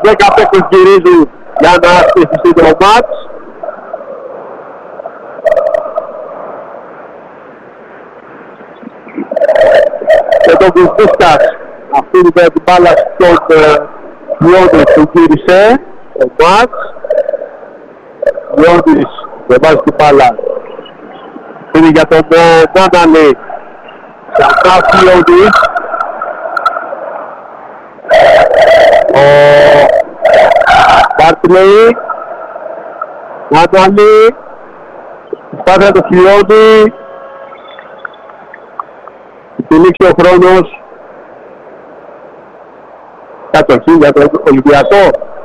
10 παίκτες γυρίζουν για να στηθεί το μάτς. Και τον Βουσβούσκας αφήνει την μπάλα στον Γιώργη που γύρισε το μάτς. Γιώργης δεν βάζει την μπάλα. Είναι για τον Μάναλη. Σαφράς Γιώργης. Ο Μπάρτλεϊ. Μάναλη. Σπάθεια το Χιλιώδη. Τελείξει ο χρόνος. Κατοχή για τον Ολυμπιακό.